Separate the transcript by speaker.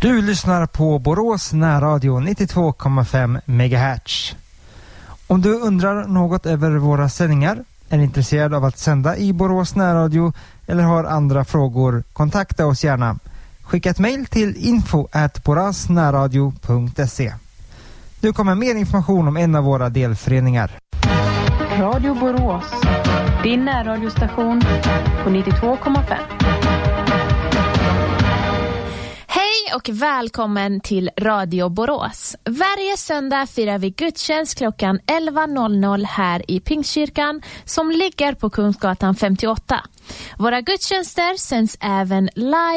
Speaker 1: Du lyssnar på Borås närradio 92,5 MHz. Om du undrar något över våra sändningar, är intresserad av att sända i Borås närradio eller har andra frågor, kontakta oss gärna. Skicka ett mejl till info@borasnärradio.se. Nu kommer mer information om en av våra delföreningar.
Speaker 2: Radio Borås, din närradiostation på 92,5.
Speaker 3: Och välkommen till Radio Borås. Varje söndag firar vi gudstjänst klockan 11.00 här i Pingstkyrkan som ligger på Kungsgatan 58. Våra gudstjänster sänds även live